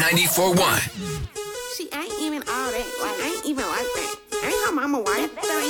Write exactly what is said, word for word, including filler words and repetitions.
ninety-four point one. She ain't even all that. Like, I ain't even like that. Ain't her mama white.